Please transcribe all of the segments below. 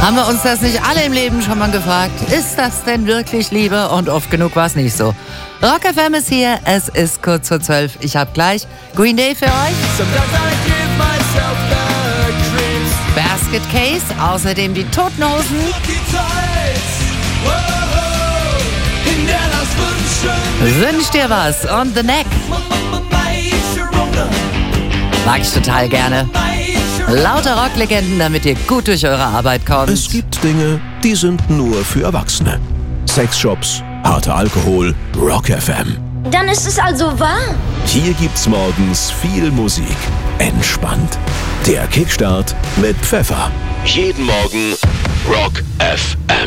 Haben wir uns das nicht alle im Leben schon mal gefragt? Ist das denn wirklich Liebe? Und oft genug war es nicht so. Rock FM ist hier, es ist kurz vor 12. Ich habe gleich Green Day für euch. Basket Case, außerdem die Toten Hosen. Wünsch dir was on the neck. Mag ich total gerne. Lauter Rocklegenden, damit ihr gut durch eure Arbeit kommt. Es gibt Dinge, die sind nur für Erwachsene. Sexshops, harter Alkohol, Rock FM. Dann ist es also wahr. Hier gibt's morgens viel Musik. Entspannt. Der Kickstart mit Pfeffer. Jeden Morgen Rock FM.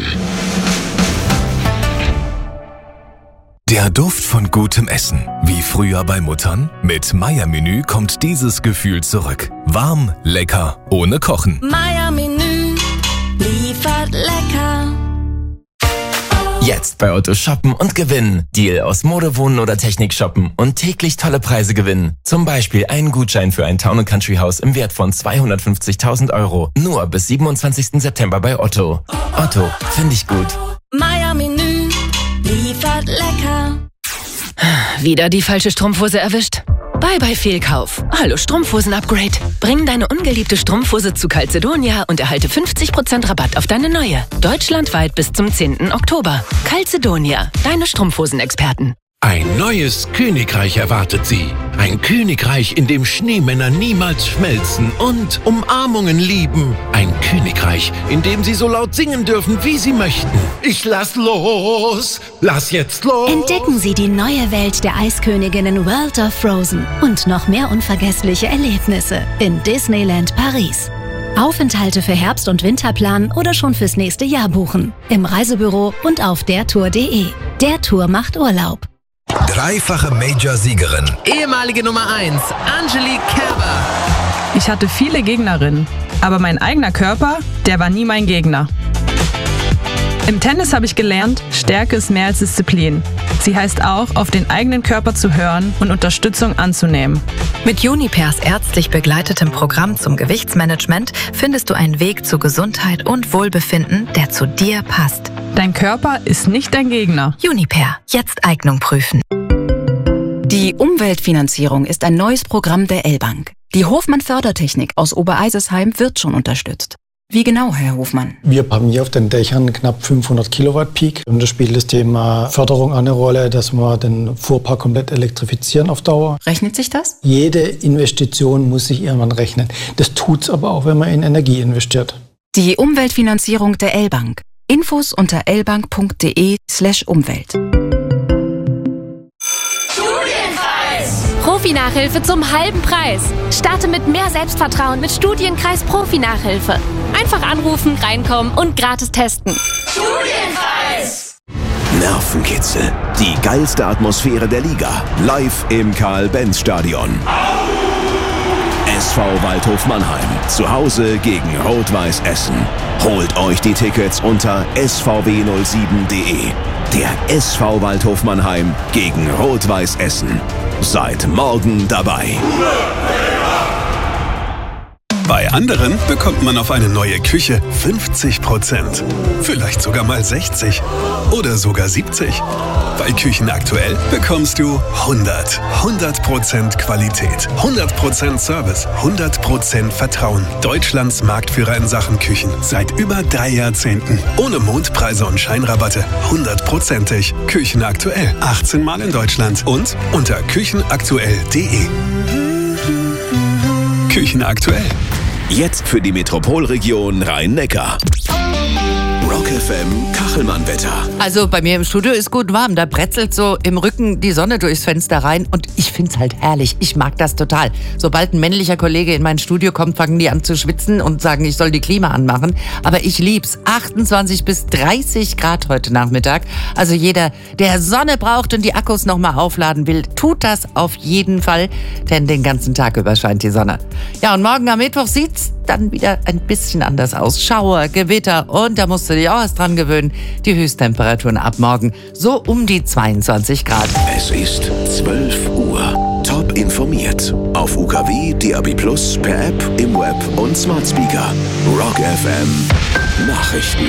Der Duft von gutem Essen. Wie früher bei Muttern? Mit Meier-Menü kommt dieses Gefühl zurück. Warm, lecker, ohne Kochen. Meier-Menü liefert lecker. Jetzt bei Otto shoppen und gewinnen. Deal aus Mode, Wohnen oder Technik shoppen und täglich tolle Preise gewinnen. Zum Beispiel einen Gutschein für ein Town & Country Haus im Wert von 250.000 €. Nur bis 27. September bei Otto. Otto, finde ich gut. Meier-Menü liefert lecker. Wieder die falsche Strumpfhose erwischt? Bye Fehlkauf. Hallo Strumpfhosen-Upgrade. Bring deine ungeliebte Strumpfhose zu Calzedonia und erhalte 50% Rabatt auf deine neue. Deutschlandweit bis zum 10. Oktober. Calzedonia, deine Strumpfhosen-Experten. Ein neues Königreich erwartet Sie. Ein Königreich, in dem Schneemänner niemals schmelzen und Umarmungen lieben. Ein Königreich, in dem Sie so laut singen dürfen, wie Sie möchten. Ich lass los! Lass jetzt los! Entdecken Sie die neue Welt der Eisköniginnen World of Frozen und noch mehr unvergessliche Erlebnisse in Disneyland Paris. Aufenthalte für Herbst- und Winterplan oder schon fürs nächste Jahr buchen. Im Reisebüro und auf dertour.de. Der Tour macht Urlaub. Dreifache Major-Siegerin. Ehemalige Nummer 1, Angelique Kerber. Ich hatte viele Gegnerinnen, aber mein eigener Körper, der war nie mein Gegner. Im Tennis habe ich gelernt, Stärke ist mehr als Disziplin. Sie heißt auch, auf den eigenen Körper zu hören und Unterstützung anzunehmen. Mit Junipers ärztlich begleitetem Programm zum Gewichtsmanagement findest du einen Weg zu Gesundheit und Wohlbefinden, der zu dir passt. Dein Körper ist nicht dein Gegner. Juniper, jetzt Eignung prüfen. Die Umweltfinanzierung ist ein neues Programm der L-Bank. Die Hofmann-Fördertechnik aus Obereisesheim wird schon unterstützt. Wie genau, Herr Hofmann? Wir haben hier auf den Dächern knapp 500 Kilowatt Peak. Und da spielt das Thema Förderung eine Rolle, dass wir den Fuhrpark komplett elektrifizieren auf Dauer. Rechnet sich das? Jede Investition muss sich irgendwann rechnen. Das tut's aber auch, wenn man in Energie investiert. Die Umweltfinanzierung der L-Bank. Infos unter lbank.de/Umwelt. Profi-Nachhilfe zum halben Preis. Starte mit mehr Selbstvertrauen mit Studienkreis Profi-Nachhilfe. Einfach anrufen, reinkommen und gratis testen. Studienkreis! Nervenkitzel. Die geilste Atmosphäre der Liga. Live im Karl-Benz-Stadion. SV Waldhof Mannheim. Zu Hause gegen Rot-Weiß Essen. Holt euch die Tickets unter svw07.de. Der SV Waldhof Mannheim gegen Rot-Weiß Essen. Seid morgen dabei. Bei anderen bekommt man auf eine neue Küche 50%. Vielleicht sogar mal 60 oder sogar 70. Bei Küchen aktuell bekommst du 100% Qualität, 100% Service, 100% Vertrauen. Deutschlands Marktführer in Sachen Küchen seit über 3 Jahrzehnten. Ohne Mondpreise und Scheinrabatte. 100%ig. Küchen aktuell. 18 Mal in Deutschland und unter küchenaktuell.de. Küchen aktuell. Jetzt für die Metropolregion Rhein-Neckar. Rock FM Kachelmann-Wetter. Also bei mir im Studio ist gut warm. Da bretzelt so im Rücken die Sonne durchs Fenster rein. Und ich find's halt herrlich. Ich mag das total. Sobald ein männlicher Kollege in mein Studio kommt, fangen die an zu schwitzen und sagen, ich soll die Klima anmachen. Aber ich lieb's. 28 bis 30 Grad heute Nachmittag. Also jeder, der Sonne braucht und die Akkus nochmal aufladen will, tut das auf jeden Fall. Denn den ganzen Tag über scheint die Sonne. Ja, und morgen am Mittwoch sieht's dann wieder ein bisschen anders aus. Schauer, Gewitter und da musst du dich auch erst dran gewöhnen. Die Höchsttemperaturen ab morgen so um die 22 Grad. Es ist 12 Uhr. Top Info. informiert. Auf UKW, DAB+, per App, im Web und Smart Speaker. Rock FM Nachrichten.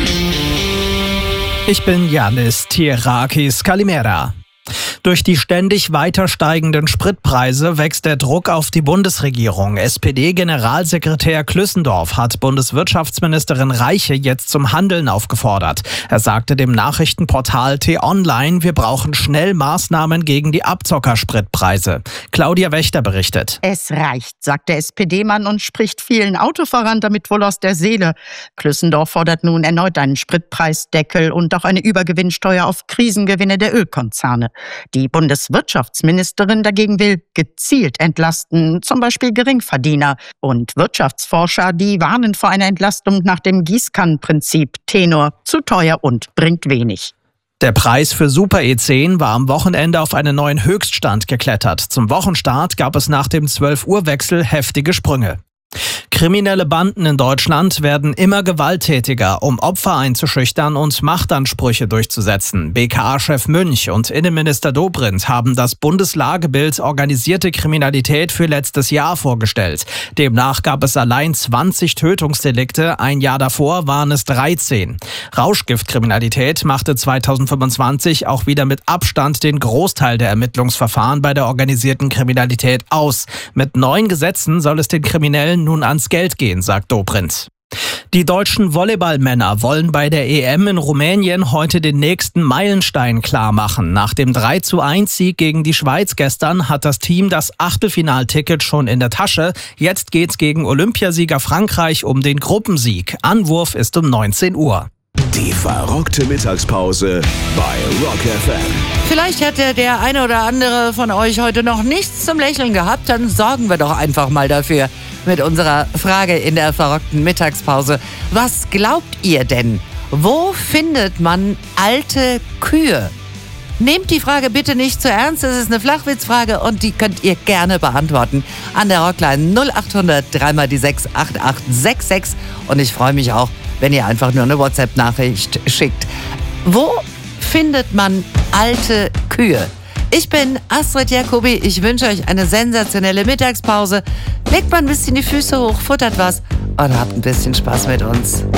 Ich bin Yannis Tierakis Kalimera. Durch die ständig weiter steigenden Spritpreise wächst der Druck auf die Bundesregierung. SPD-Generalsekretär Klüssendorf hat Bundeswirtschaftsministerin Reiche jetzt zum Handeln aufgefordert. Er sagte dem Nachrichtenportal T-Online, wir brauchen schnell Maßnahmen gegen die Abzockerspritpreise. Claudia Wächter berichtet. Es reicht, sagt der SPD-Mann und spricht vielen Autofahrern damit wohl aus der Seele. Klüssendorf fordert nun erneut einen Spritpreisdeckel und auch eine Übergewinnsteuer auf Krisengewinne der Ölkonzerne. Die Bundeswirtschaftsministerin dagegen will gezielt entlasten, zum Beispiel Geringverdiener. Und Wirtschaftsforscher, die warnen vor einer Entlastung nach dem Gießkannenprinzip. Tenor, zu teuer und bringt wenig. Der Preis für Super E10 war am Wochenende auf einen neuen Höchststand geklettert. Zum Wochenstart gab es nach dem 12-Uhr-Wechsel heftige Sprünge. Kriminelle Banden in Deutschland werden immer gewalttätiger, um Opfer einzuschüchtern und Machtansprüche durchzusetzen. BKA-Chef Münch und Innenminister Dobrindt haben das Bundeslagebild Organisierte Kriminalität für letztes Jahr vorgestellt. Demnach gab es allein 20 Tötungsdelikte, ein Jahr davor waren es 13. Rauschgiftkriminalität machte 2025 auch wieder mit Abstand den Großteil der Ermittlungsverfahren bei der organisierten Kriminalität aus. Mit neuen Gesetzen soll es den Kriminellen nun ans Geld gehen, sagt Dobrindt. Die deutschen Volleyballmänner wollen bei der EM in Rumänien heute den nächsten Meilenstein klarmachen. Nach dem 3:1-Sieg gegen die Schweiz gestern hat das Team das Achtelfinalticket schon in der Tasche. Jetzt geht's gegen Olympiasieger Frankreich um den Gruppensieg. Anwurf ist um 19 Uhr. Die verrockte Mittagspause bei Rock FM. Vielleicht hätte der eine oder andere von euch heute noch nichts zum Lächeln gehabt, dann sorgen wir doch einfach mal dafür mit unserer Frage in der verrockten Mittagspause. Was glaubt ihr denn? Wo findet man alte Kühe? Nehmt die Frage bitte nicht zu ernst, es ist eine Flachwitzfrage und die könnt ihr gerne beantworten an der Rockline 0800 3x6 8866 und ich freue mich auch, wenn ihr einfach nur eine WhatsApp-Nachricht schickt. Wo findet man alte Kühe? Ich bin Astrid Jacobi, ich wünsche euch eine sensationelle Mittagspause. Legt mal ein bisschen die Füße hoch, futtert was und habt ein bisschen Spaß mit uns.